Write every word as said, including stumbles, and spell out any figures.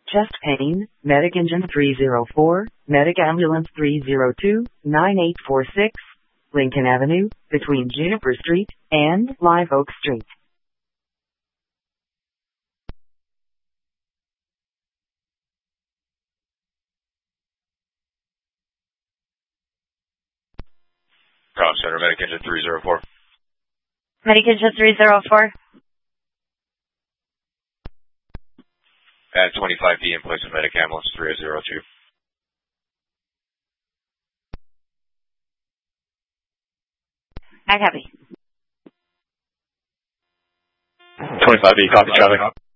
chest pain, Medic Engine three zero four, Medic Ambulance three zero two, nine eight four six, Lincoln Avenue, between Juniper Street and Live Oak Street. Cross Center, Medic Engine three zero four. Medic Engine three zero four. At twenty-five P M, place of Medic Ambulance three zero two. I copy. twenty-five B, copy, Charlie.